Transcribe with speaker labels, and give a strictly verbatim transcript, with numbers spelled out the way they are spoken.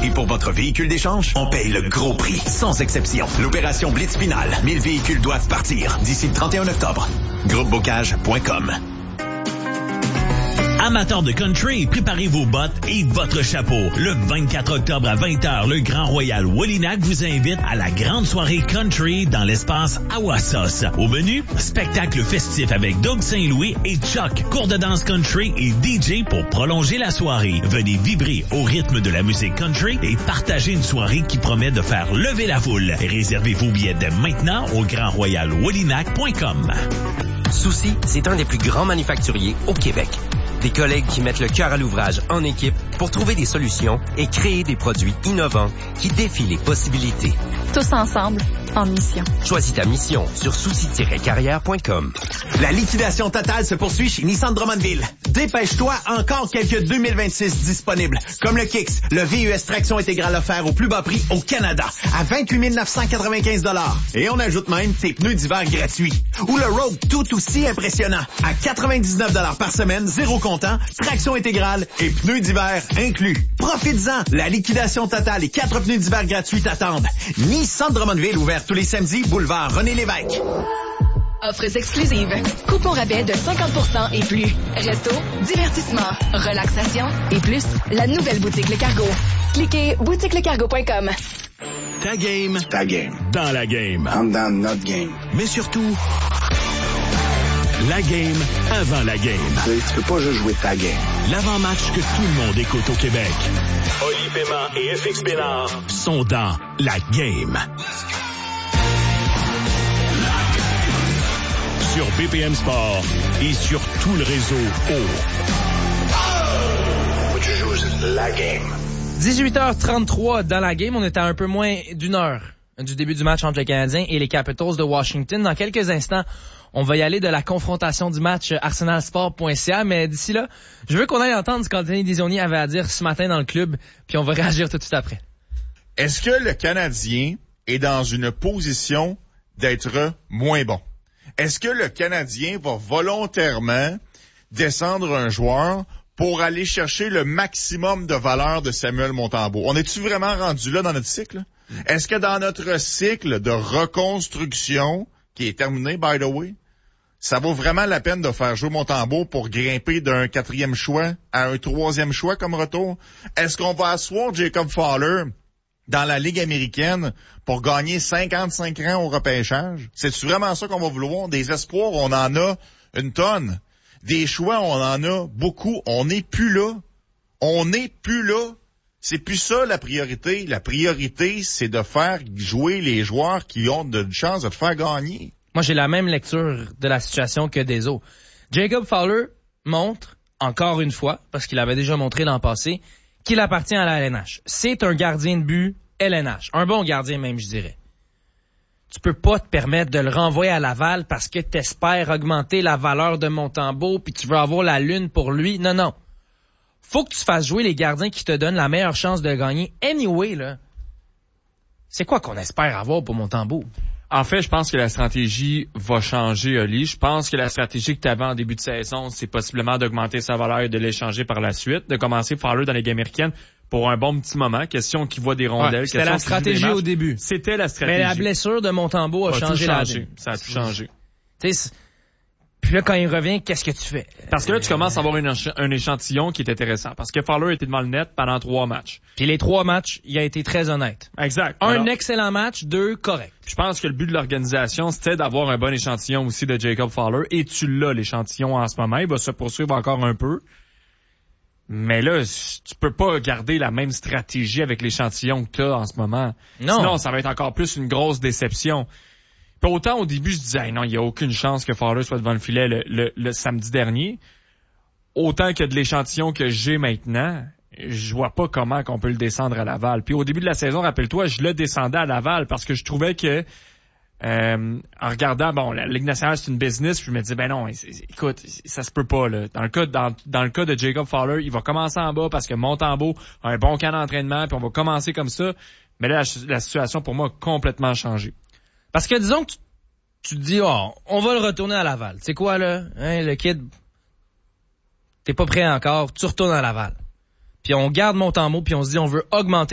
Speaker 1: Et pour votre véhicule d'échange, on paye le gros prix, sans exception. L'opération Blitz finale. mille véhicules doivent partir d'ici le trente et un octobre. groupe bocage point com.
Speaker 2: Amateurs de country, préparez vos bottes et votre chapeau. Le vingt-quatre octobre à vingt heures, le Grand Royal Wallinac vous invite à la grande soirée country dans l'espace Awassos. Au menu, spectacle festif avec Doug Saint-Louis et Chuck, cours de danse country et D J pour prolonger la soirée. Venez vibrer au rythme de la musique country et partagez une soirée qui promet de faire lever la foule. Réservez vos billets dès maintenant au grand royal wallinac point com.
Speaker 3: Souci, c'est un des plus grands manufacturiers au Québec. Des collègues qui mettent le cœur à l'ouvrage en équipe pour trouver des solutions et créer des produits innovants qui défient les possibilités.
Speaker 4: Tous ensemble, en mission.
Speaker 3: Choisis ta mission sur souci tiret carrière point com.
Speaker 1: La liquidation totale se poursuit chez Nissan Drummondville. Dépêche-toi, encore quelques deux mille vingt-six disponibles. Comme le Kicks, le V U S traction intégrale offert au plus bas prix au Canada, à vingt-huit mille neuf cent quatre-vingt-quinze dollars. Et on ajoute même tes pneus d'hiver gratuits. Ou le Rogue tout aussi impressionnant, à quatre-vingt-dix-neuf dollars par semaine, zéro comptant, traction intégrale et pneus d'hiver inclus. Profites-en, la liquidation totale et quatre pneus d'hiver gratuits t'attendent. Nissan Drummondville, ouvert tous les samedis, boulevard René-Lévesque.
Speaker 5: Offres exclusives. Coupons rabais de cinquante pour cent et plus. Resto, divertissement, relaxation et plus. La nouvelle boutique Le Cargo. Cliquez boutique le cargo point com.
Speaker 2: Ta game.
Speaker 6: Ta game.
Speaker 2: Dans la game.
Speaker 6: I'm down notre game.
Speaker 2: Mais surtout, la game avant la game.
Speaker 6: Tu, tu peux pas juste jouer ta game.
Speaker 2: L'avant-match que tout le monde écoute au Québec. Oli Paiement et F X Bénard sont dans la game. Sur B P M Sport et sur tout le réseau O.
Speaker 6: Faut que tu joues la game.
Speaker 7: dix-huit heures trente-trois dans la game. On est à un peu moins d'une heure du début du match entre le Canadien et les Capitals de Washington. Dans quelques instants, on va y aller de la confrontation du match arsenal sport point c a. Mais d'ici là, je veux qu'on aille entendre ce qu'Anthony Desaulniers avait à dire ce matin dans le club, puis on va réagir tout de suite après.
Speaker 8: Est-ce que le Canadien est dans une position d'être moins bon? Est-ce que le Canadien va volontairement descendre un joueur pour aller chercher le maximum de valeur de Samuel Montembeault? On est-tu vraiment rendu là dans notre cycle? Mm. Est-ce que dans notre cycle de reconstruction, qui est terminé, by the way, ça vaut vraiment la peine de faire jouer Montembeault pour grimper d'un quatrième choix à un troisième choix comme retour? Est-ce qu'on va asseoir Jacob Fowler dans la Ligue américaine pour gagner cinquante-cinq rangs au repêchage? C'est-tu vraiment ça qu'on va vouloir? Des espoirs, on en a une tonne. Des choix, on en a beaucoup. On n'est plus là. On n'est plus là. C'est plus ça la priorité. La priorité, c'est de faire jouer les joueurs qui ont de chances de te faire gagner.
Speaker 7: Moi, j'ai la même lecture de la situation que des autres. Jacob Fowler montre, encore une fois, parce qu'il avait déjà montré l'an passé, qu'il appartient à la L N H. C'est un gardien de but L N H. Un bon gardien même, je dirais. Tu peux pas te permettre de le renvoyer à Laval parce que t'espères augmenter la valeur de Montembeault puis tu veux avoir la lune pour lui. Non, non. Faut que tu fasses jouer les gardiens qui te donnent la meilleure chance de gagner. Anyway, là, c'est quoi qu'on espère avoir pour Montembeault?
Speaker 9: En fait, je pense que la stratégie va changer, Oli. Je pense que la stratégie que tu avais en début de saison, c'est possiblement d'augmenter sa valeur et de l'échanger par la suite, de commencer Fowler dans les Ligue américaine pour un bon petit moment. Question qu'il voit des rondelles.
Speaker 7: Ouais, c'était la stratégie au début.
Speaker 9: C'était la stratégie.
Speaker 7: Mais la blessure de Montembeault a, a changé la vie.
Speaker 9: Ça a tout changé.
Speaker 7: Tu sais, puis là, quand il revient, qu'est-ce que tu fais?
Speaker 9: Parce que là, tu commences à avoir une, un échantillon qui est intéressant. Parce que Fowler était devant le net pendant trois matchs.
Speaker 7: Puis les trois matchs, il a été très honnête.
Speaker 9: Exact.
Speaker 7: Un
Speaker 9: Alors,
Speaker 7: excellent match, deux corrects.
Speaker 9: Je pense que le but de l'organisation, c'était d'avoir un bon échantillon aussi de Jacob Fowler. Et tu l'as, l'échantillon, en ce moment. Il va se poursuivre encore un peu. Mais là, tu peux pas garder la même stratégie avec l'échantillon que tu as en ce moment.
Speaker 7: Non.
Speaker 9: Sinon, ça va être encore plus une grosse déception. Puis autant au début, je disais, hey, non, il n'y a aucune chance que Fowler soit devant le filet le, le, le samedi dernier. Autant que de l'échantillon que j'ai maintenant, je vois pas comment qu'on peut le descendre à Laval. Puis au début de la saison, rappelle-toi, je le descendais à Laval parce que je trouvais que, euh, en regardant, bon, la Ligue nationale, c'est une business, puis je me disais, ben non, écoute, ça se peut pas, là. Dans le cas, dans, dans le cas de Jacob Fowler, il va commencer en bas parce que Montembeault a un bon camp d'entraînement, puis on va commencer comme ça. Mais là, la, la situation, pour moi, a complètement changé.
Speaker 7: Parce que disons que tu, tu te dis, oh, on va le retourner à Laval. Tu sais quoi, là? Hein, le kid, t'es pas prêt encore, tu retournes à Laval. Puis on garde Montembeault, puis on se dit, on veut augmenter